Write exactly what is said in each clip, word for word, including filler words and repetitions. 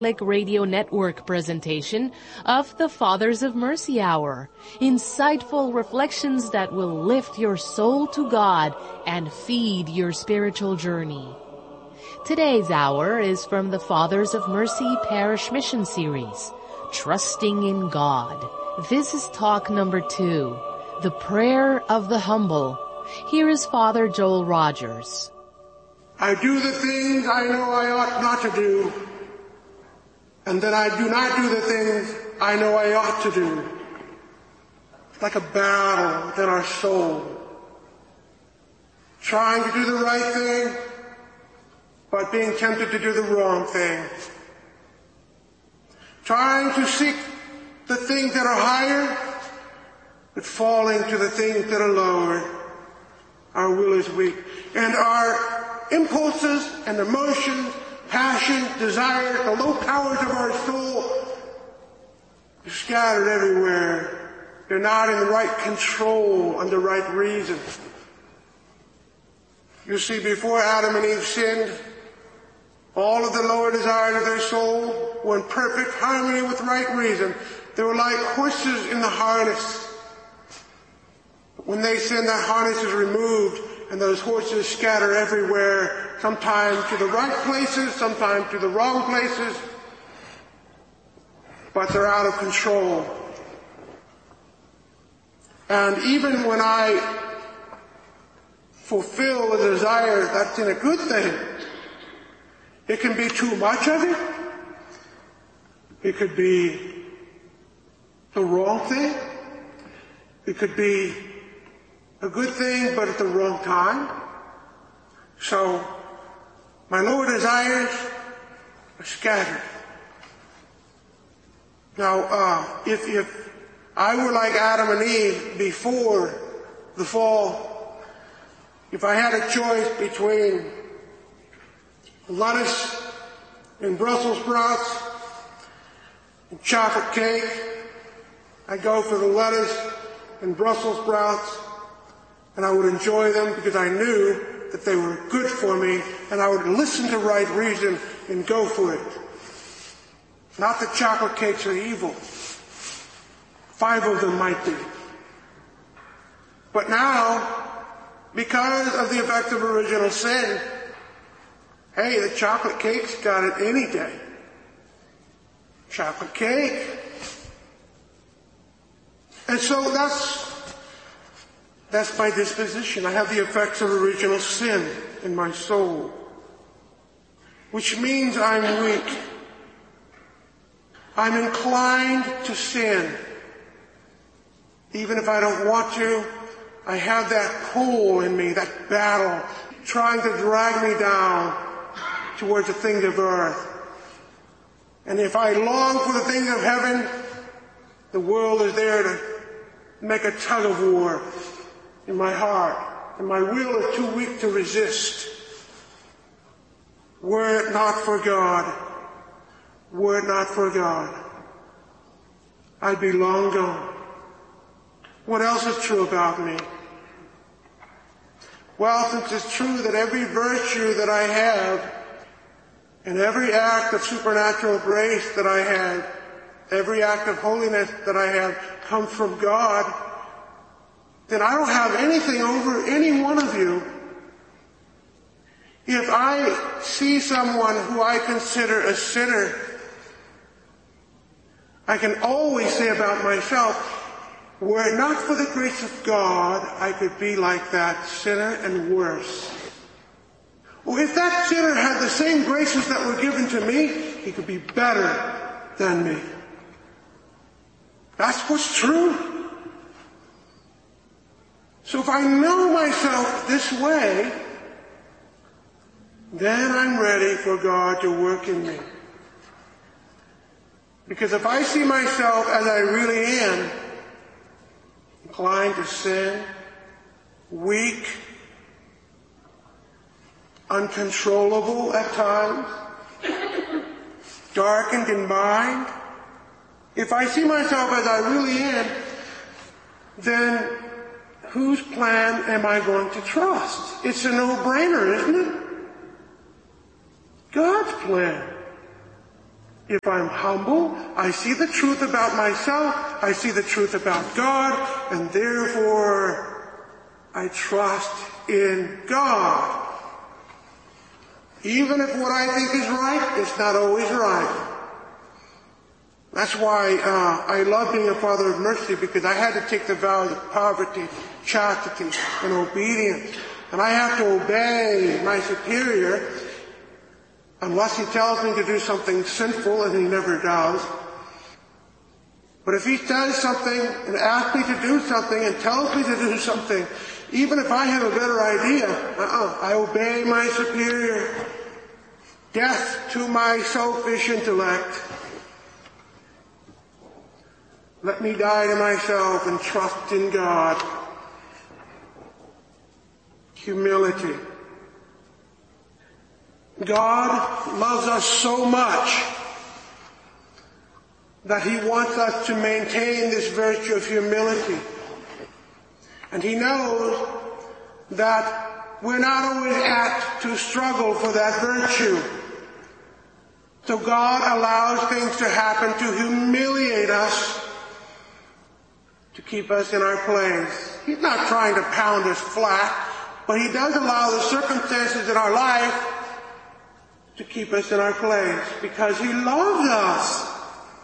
Radio Network presentation of the Fathers of Mercy Hour. Insightful reflections that will lift your soul to God and feed your spiritual journey. Today's hour is from the Fathers of Mercy Parish Mission Series, Trusting in God. This is talk number two, The Prayer of the Humble. Here is Father Joel Rogers. I do the things I know I ought not to do, and then I do not do the things I know I ought to do. It's like a battle within our soul. Trying to do the right thing, but being tempted to do the wrong thing. Trying to seek the things that are higher, but falling to the things that are lower. Our will is weak. And our impulses and emotions, passion, desire, the low powers of our soul are scattered everywhere. They're not in the right control and the right reason. You see, before Adam and Eve sinned, all of the lower desires of their soul were in perfect harmony with right reason. They were like horses in the harness. But when they sinned, that harness is removed, and those horses scatter everywhere, sometimes to the right places, sometimes to the wrong places, but they're out of control. And even when I fulfill a desire that's in a good thing, it can be too much of it. It could be the wrong thing. It could be a good thing, but at the wrong time. So, my lower desires are scattered. Now, uh, if, if I were like Adam and Eve before the fall, if I had a choice between lettuce and Brussels sprouts and chocolate cake, I'd go for the lettuce and Brussels sprouts, and I would enjoy them because I knew that they were good for me, and I would listen to right reason and go for it. Not that chocolate cakes are evil. Five of them might be. But now, because of the effect of original sin, hey, the chocolate cake's got it any day. Chocolate cake. And so that's That's my disposition. I have the effects of original sin in my soul, which means I'm weak. I'm inclined to sin. Even if I don't want to, I have that pull in me, that battle, trying to drag me down towards the things of earth. And if I long for the things of heaven, the world is there to make a tug of war in my heart, and my will is too weak to resist. Were it not for God, were it not for God, I'd be long gone. What else is true about me? Well, since it's true that every virtue that I have and every act of supernatural grace that I have, every act of holiness that I have comes from God, then I don't have anything over any one of you. If I see someone who I consider a sinner, I can always say about myself, were it not for the grace of God, I could be like that sinner and worse. Or if that sinner had the same graces that were given to me, he could be better than me. That's what's true. So if I know myself this way, then I'm ready for God to work in me. Because if I see myself as I really am, inclined to sin, weak, uncontrollable at times, darkened in mind, if I see myself as I really am, then whose plan am I going to trust? It's a no-brainer, isn't it? God's plan. If I'm humble, I see the truth about myself, I see the truth about God, and therefore I trust in God. Even if what I think is right, it's not always right. That's why uh, I love being a father of mercy, because I had to take the vows of poverty, chastity, and obedience. And I have to obey my superior unless he tells me to do something sinful, and he never does. But if he says something and asks me to do something and tells me to do something, even if I have a better idea, uh-uh, I obey my superior. Death to my selfish intellect. Let me die to myself and trust in God. Humility. God loves us so much that he wants us to maintain this virtue of humility. And he knows that we're not always apt to struggle for that virtue. So God allows things to happen to humiliate us, to keep us in our place. He's not trying to pound us flat, but he does allow the circumstances in our life to keep us in our place, because he loves us.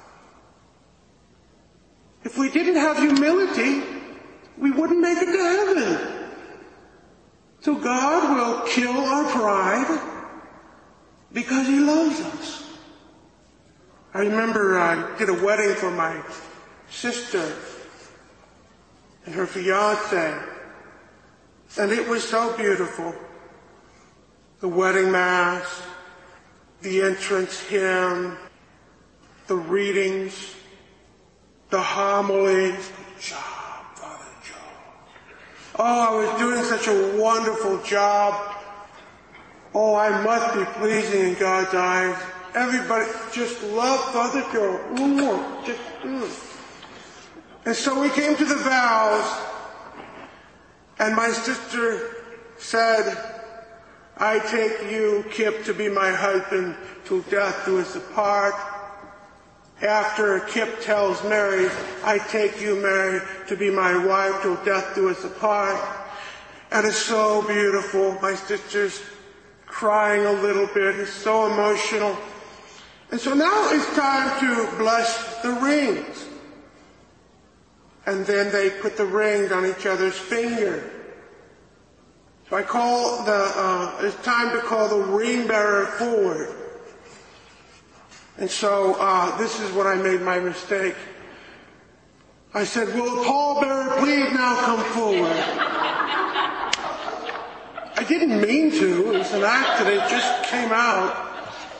If we didn't have humility, we wouldn't make it to heaven. So God will kill our pride because he loves us. I remember I did a wedding for my sister and her fiance, and it was so beautiful. The wedding mass, the entrance hymn, the readings, the homily. Good job, Father Joe. Oh, I was doing such a wonderful job. Oh, I must be pleasing in God's eyes. Everybody just loved Father Joe. Mm, just, mm. And so we came to the vows, and my sister said, I take you, Kip, to be my husband till death do us apart. After Kip tells Mary, I take you, Mary, to be my wife till death do us apart. And it's so beautiful. My sister's crying a little bit. It's so emotional. And so now it's time to bless the rings. And then they put the rings on each other's finger. So I call the, uh, it's time to call the ring bearer forward. And so, uh, this is when I made my mistake. I said, will the pallbearer please now come forward? I didn't mean to. It was an accident. It just came out.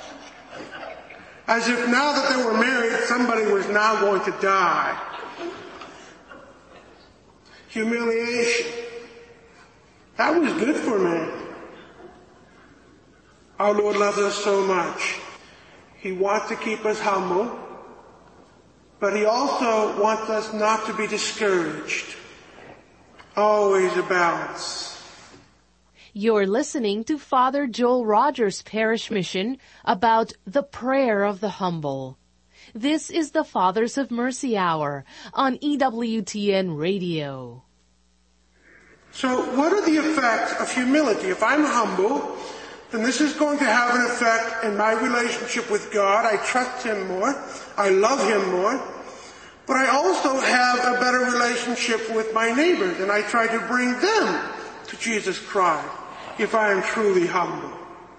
As if now that they were married, somebody was now going to die. Humiliation. That was good for me. Our Lord loves us so much. He wants to keep us humble, but he also wants us not to be discouraged. Always a balance. You're listening to Father Joel Rogers' Parish Mission about the prayer of the humble. This is the Fathers of Mercy Hour on E W T N Radio. So what are the effects of humility? If I'm humble, then this is going to have an effect in my relationship with God. I trust him more. I love him more. But I also have a better relationship with my neighbors, and I try to bring them to Jesus Christ if I am truly humble.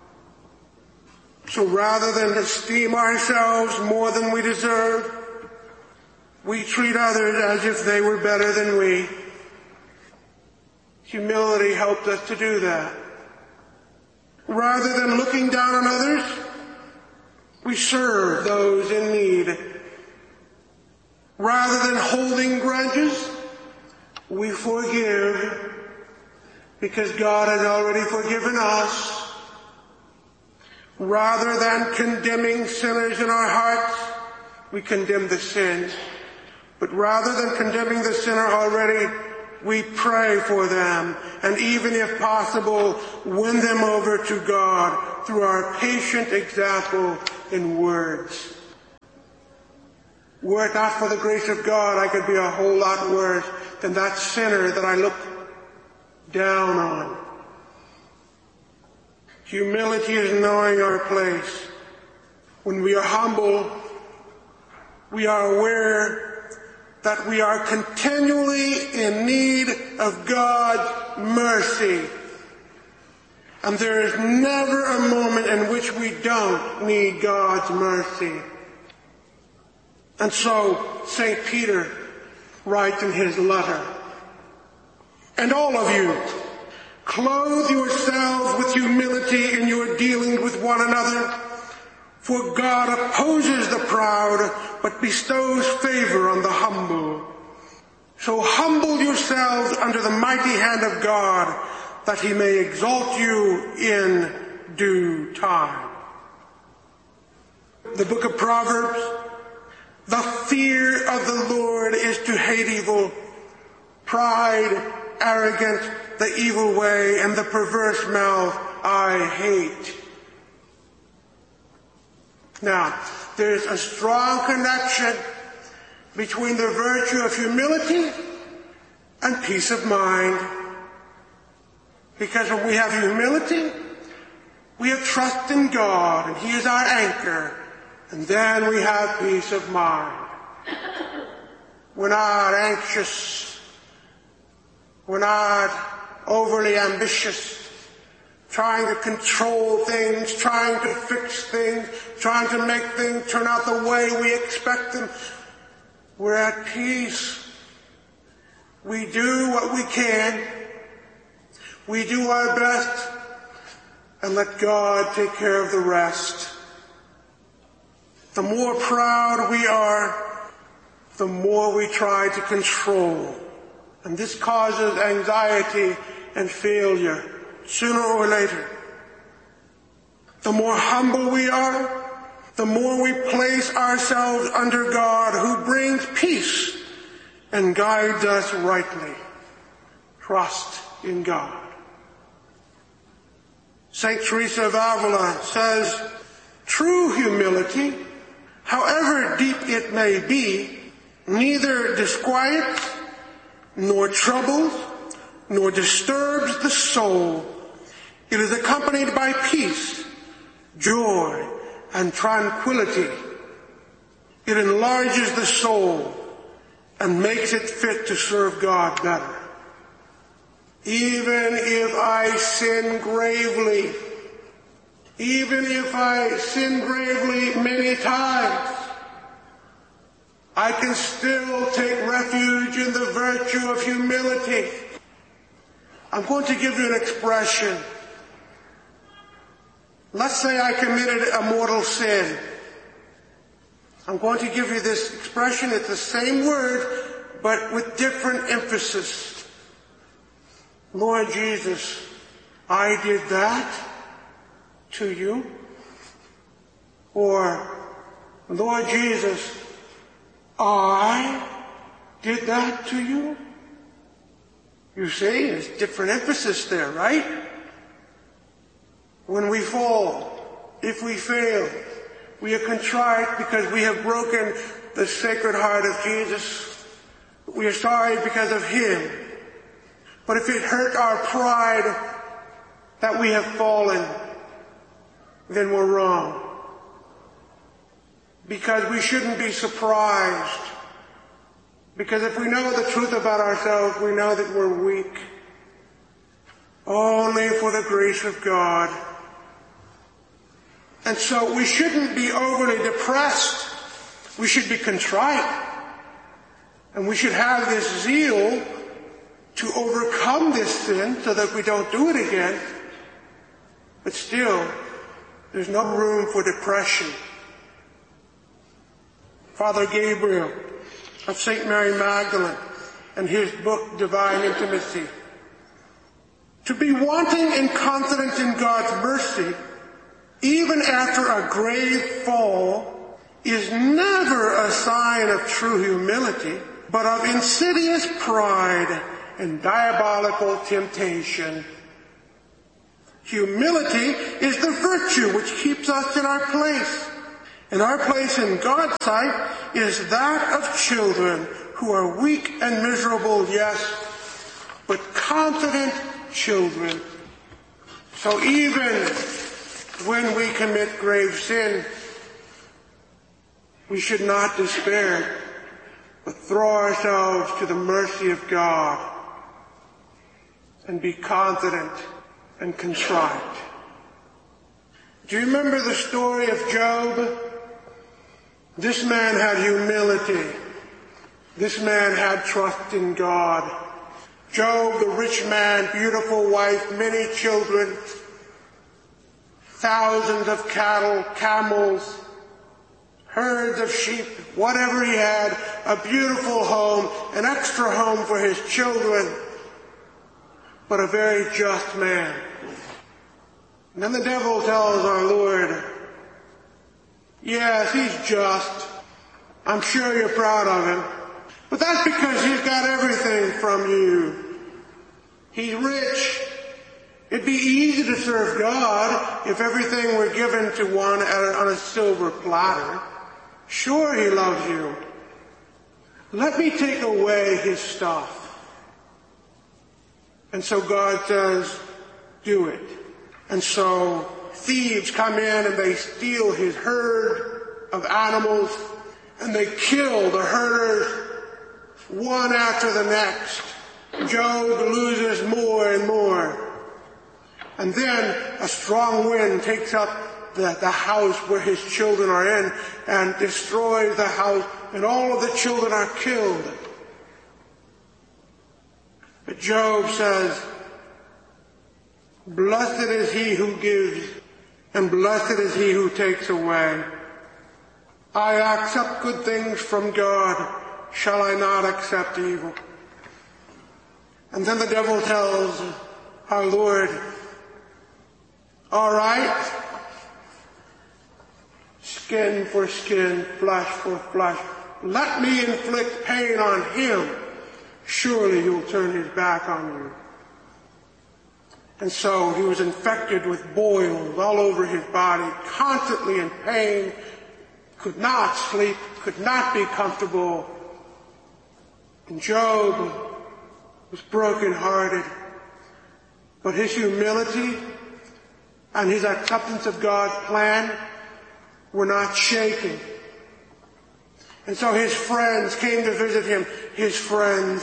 So rather than esteem ourselves more than we deserve, we treat others as if they were better than we. Humility helped us to do that. Rather than looking down on others, we serve those in need. Rather than holding grudges, we forgive because God has already forgiven us. Rather than condemning sinners in our hearts, we condemn the sin. But rather than condemning the sinner already, we pray for them, and even if possible, win them over to God through our patient example in words. Were it not for the grace of God, I could be a whole lot worse than that sinner that I look down on. Humility is knowing our place. When we are humble, we are aware that we are continually in need of God's mercy. And there is never a moment in which we don't need God's mercy. And so, Saint Peter writes in his letter, "And all of you, clothe yourselves with humility in your dealing with one another, for God opposes the proud, but bestows favor on the humble. So humble yourselves under the mighty hand of God, that he may exalt you in due time." The book of Proverbs, "The fear of the Lord is to hate evil, pride, arrogance, the evil way, and the perverse mouth I hate." Now, there's a strong connection between the virtue of humility and peace of mind. Because when we have humility, we have trust in God, and he is our anchor. And then we have peace of mind. We're not anxious. We're not overly ambitious, trying to control things, trying to fix things, trying to make things turn out the way we expect them. We're at peace. We do what we can. We do our best and let God take care of the rest. The more proud we are, the more we try to control. And this causes anxiety and failure, sooner or later. The more humble we are, the more we place ourselves under God, who brings peace and guides us rightly. Trust in God. Saint Teresa of Avila says, "True humility, however deep it may be, neither disquiets, nor troubles, nor disturbs the soul. It is accompanied by peace, joy, and tranquility. It enlarges the soul and makes it fit to serve God better. Even if I sin gravely, even if I sin gravely many times, I can still take refuge in the virtue of humility." I'm going to give you an expression. Let's say I committed a mortal sin. I'm going to give you this expression. It's the same word, but with different emphasis. "Lord Jesus, I did that to you." Or, "Lord Jesus, I did that to you." You see, there's different emphasis there, right? When we fall, if we fail, we are contrite because we have broken the Sacred Heart of Jesus. We are sorry because of him. But if it hurt our pride that we have fallen, then we're wrong. Because we shouldn't be surprised. Because if we know the truth about ourselves, we know that we're weak. Only for the grace of God. And so we shouldn't be overly depressed. We should be contrite. And we should have this zeal to overcome this sin so that we don't do it again. But still, there's no room for depression. Father Gabriel of Saint Mary Magdalene and his book, Divine Intimacy. To be wanting in confidence in God's mercy, even after a grave fall, is never a sign of true humility, but of insidious pride and diabolical temptation. Humility is the virtue which keeps us in our place. And our place in God's sight is that of children who are weak and miserable, yes, but confident children. So even when we commit grave sin, we should not despair, but throw ourselves to the mercy of God and be confident and contrite. Do you remember the story of Job? This man had humility. This man had trust in God. Job, the rich man, beautiful wife, many children, thousands of cattle, camels, herds of sheep, whatever he had, a beautiful home, an extra home for his children, but a very just man. And then the devil tells our Lord, yes, he's just. I'm sure you're proud of him. But that's because he's got everything from you. He's rich. It'd be easy to serve God if everything were given to one at a, on a silver platter. Sure, he loves you. Let me take away his stuff. And so God says, do it. And so thieves come in and they steal his herd of animals and they kill the herders one after the next. Job loses more and more. And then a strong wind takes up the, the house where his children are in and destroys the house, and all of the children are killed. But Job says, blessed is he who gives, and blessed is he who takes away. I accept good things from God. Shall I not accept evil? And then the devil tells our Lord, all right, skin for skin, flesh for flesh. Let me inflict pain on him. Surely he will turn his back on you. And so he was infected with boils all over his body, constantly in pain, could not sleep, could not be comfortable. And Job was brokenhearted. But his humility and his acceptance of God's plan were not shaken. And so his friends came to visit him, his friends.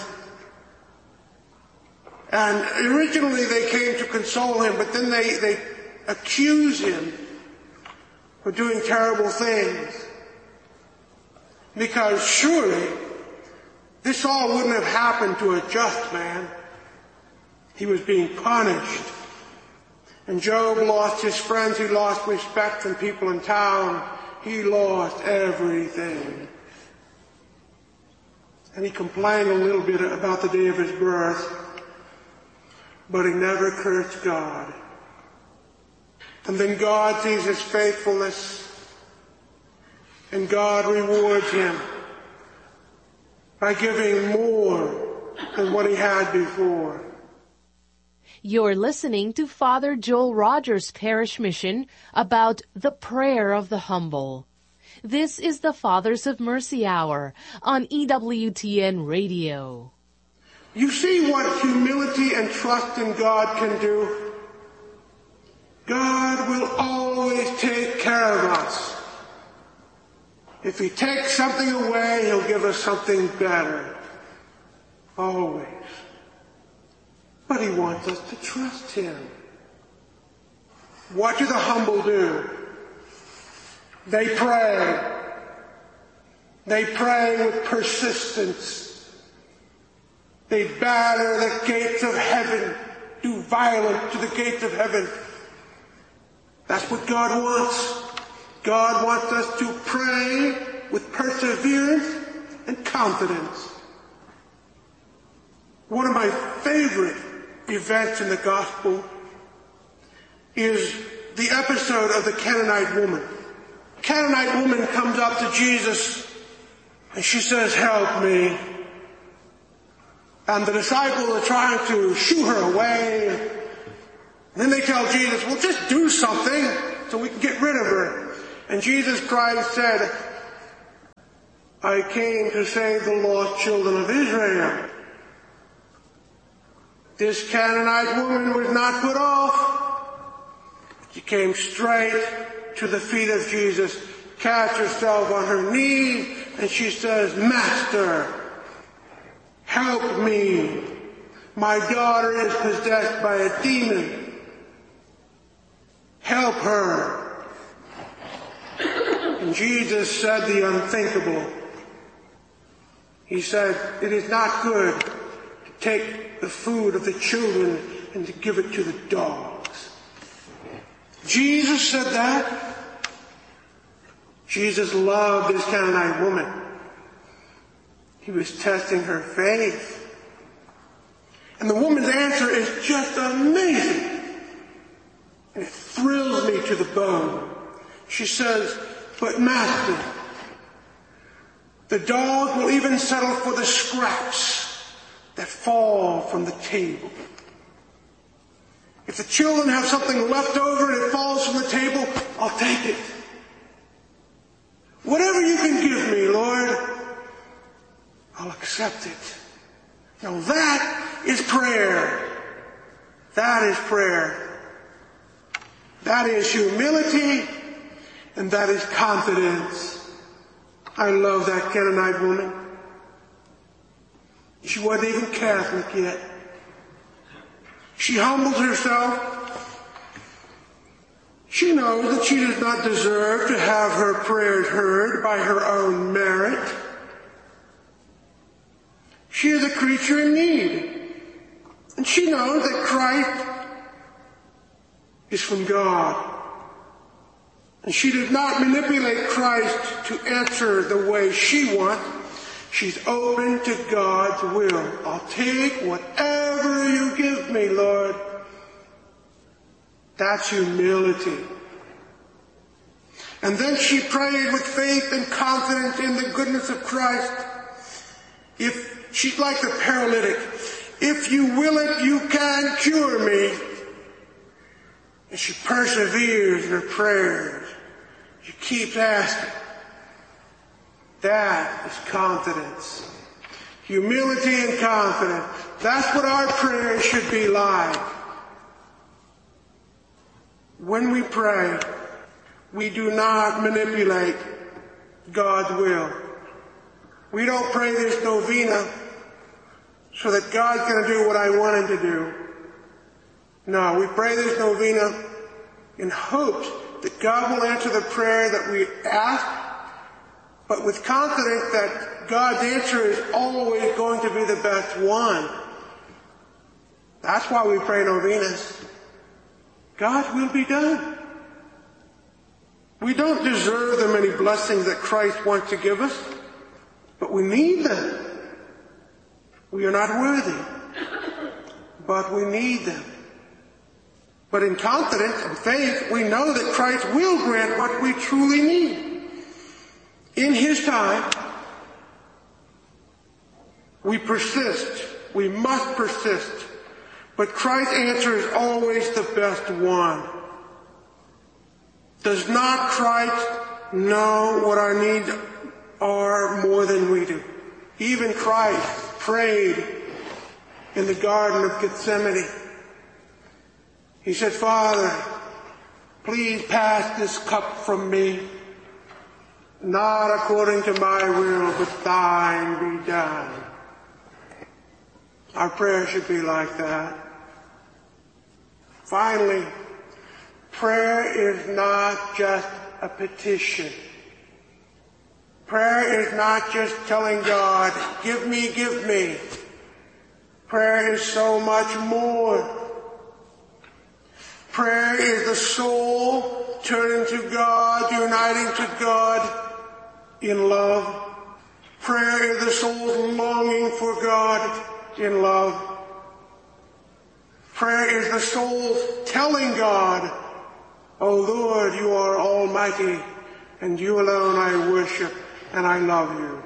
And originally they came to console him, but then they, they accused him of doing terrible things. Because surely this all wouldn't have happened to a just man. He was being punished. And Job lost his friends. He lost respect from people in town. He lost everything. And he complained a little bit about the day of his birth, but he never cursed God. And then God sees his faithfulness, and God rewards him by giving more than what he had before. You're listening to Father Joel Rogers' Parish Mission about the prayer of the humble. This is the Fathers of Mercy Hour on E W T N Radio. You see what humility and trust in God can do? God will always take care of us. If he takes something away, he'll give us something better. Always. But he wants us to trust him. What do the humble do? They pray. They pray with persistence. They batter the gates of heaven, do violence to the gates of heaven. That's what God wants. God wants us to pray with perseverance and confidence. One of my favorite events in the gospel is the episode of the Canaanite woman. The Canaanite woman comes up to Jesus and she says, help me. And the disciples are trying to shoo her away. And then they tell Jesus, well, just do something so we can get rid of her. And Jesus Christ said, I came to save the lost children of Israel. This Canaanite woman was not put off. She came straight to the feet of Jesus, cast herself on her knees, and she says, Master, help me. My daughter is possessed by a demon. Help her. And Jesus said the unthinkable. He said, it is not good to take the food of the children and to give it to the dogs. Jesus said that. Jesus loved this Canaanite woman. He was testing her faith. And the woman's answer is just amazing. And it thrills me to the bone. She says, but Master, the dog will even settle for the scraps that fall from the table. If the children have something left over and it falls from the table, I'll take it. Whatever you can give me, Lord, I'll accept it. Now that is prayer. That is prayer. That is humility, and that is confidence. I love that Canaanite woman. She wasn't even Catholic yet. She humbles herself. She knows that she does not deserve to have her prayers heard by her own merit. She is a creature in need. And she knows that Christ is from God. And she does not manipulate Christ to answer the way she wants. She's open to God's will. I'll take whatever you give me, Lord. That's humility. And then she prayed with faith and confidence in the goodness of Christ. If she's like the paralytic, if you will it, you can cure me. And she perseveres in her prayers. She keeps asking. That is confidence. Humility and confidence. That's what our prayers should be like. When we pray, we do not manipulate God's will. We don't pray this novena so that God's going to do what I want him to do. No, we pray this novena in hopes that God will answer the prayer that we ask, but with confidence that God's answer is always going to be the best one. That's why we pray novenas. God's will be done. We don't deserve the many blessings that Christ wants to give us, but we need them. We are not worthy, but we need them. But in confidence and faith, we know that Christ will grant what we truly need. In his time, we persist. We must persist. But Christ's answer is always the best one. Does not Christ know what our needs are more than we do? Even Christ prayed in the Garden of Gethsemane. He said, Father, please pass this cup from me. Not according to my will, but thine be done. Our prayer should be like that. Finally, prayer is not just a petition. Prayer is not just telling God, give me, give me. Prayer is so much more. Prayer is the soul turning to God, uniting to God in love. Prayer is the soul's longing for God in love. Prayer is the soul telling God, oh Lord, you are almighty, and you alone I worship, and I love you.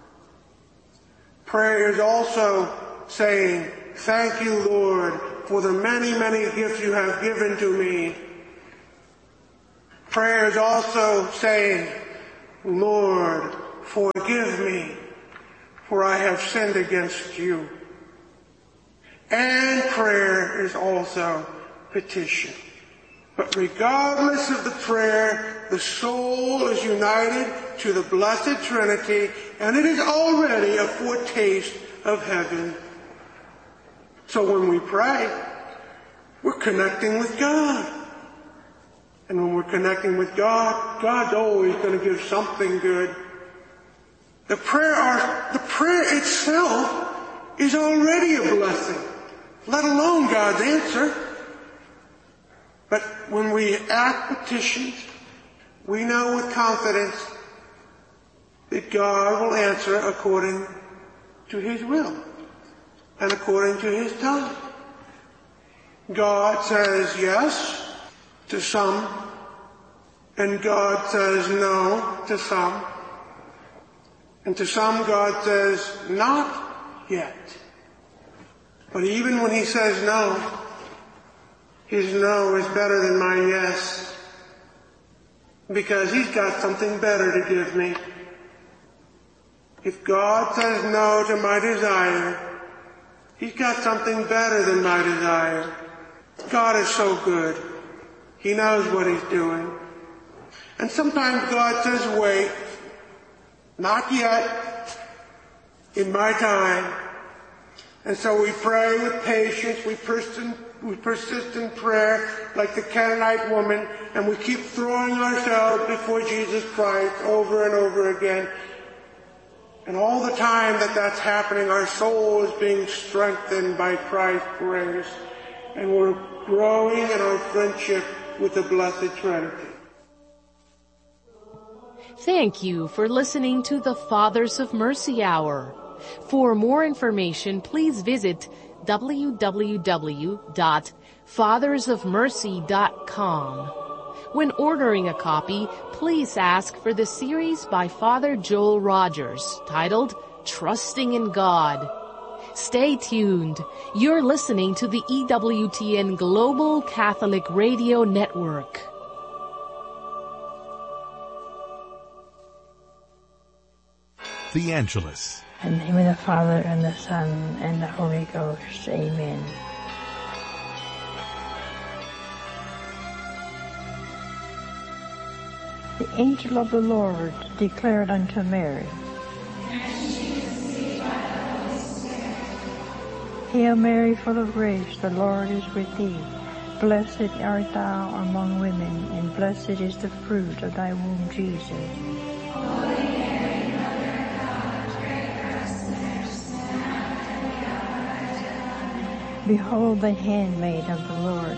Prayer is also saying, thank you, Lord, for the many, many gifts you have given to me. Prayer is also saying, Lord, forgive me, for I have sinned against you. And prayer is also petition. But regardless of the prayer, the soul is united to the Blessed Trinity, and it is already a foretaste of heaven. So when we pray, we're connecting with God. And when we're connecting with God, God's always going to give something good. The prayer, the prayer itself is already a blessing, let alone God's answer. But when we ask petitions, we know with confidence that God will answer according to His will and according to His time. God says yes to some, and God says no to some. And to some, God says, not yet. But even when He says no, His no is better than my yes, because He's got something better to give me. If God says no to my desire, He's got something better than my desire. God is so good. He knows what He's doing. And sometimes God says, wait, not yet, in my time. And so we pray with patience, we persist, we persist in prayer like the Canaanite woman, and we keep throwing ourselves before Jesus Christ over and over again. And all the time that that's happening, our soul is being strengthened by Christ's grace, and we're growing in our friendship with the Blessed Trinity. Thank you for listening to the Fathers of Mercy Hour. For more information, please visit w w w dot fathers of mercy dot com. When ordering a copy, please ask for the series by Father Joel Rogers, titled Trusting in God. Stay tuned. You're listening to the E W T N Global Catholic Radio Network. The Angelus. In the name of the Father, and the Son, and the Holy Ghost. Amen. The angel of the Lord declared unto Mary, Hail Mary, full of grace, the Lord is with thee. Blessed art thou among women, and blessed is the fruit of thy womb, Jesus. Behold the handmaid of the Lord.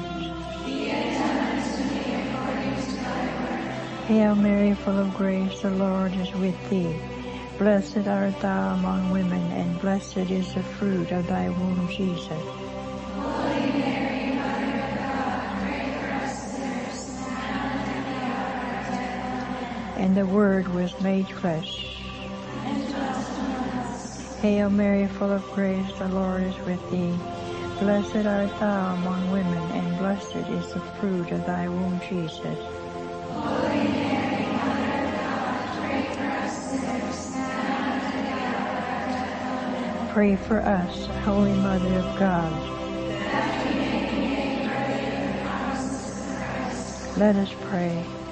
Hail Mary, full of grace, the Lord is with thee. Blessed art thou among women, and blessed is the fruit of thy womb, Jesus. Holy Mary, Mother of God, pray for us sinners, now and at the hour of our death. And the Word was made flesh, and dwelt among us. Hail Mary, full of grace, the Lord is with thee. Blessed art thou among women, and blessed is the fruit of thy womb, Jesus. Holy Mary, Mother of God, pray for us sinners, now and at the hour of our death. Amen. Pray for us, Holy Mother of God, that we may be made worthy of the promises of Christ. Let us pray.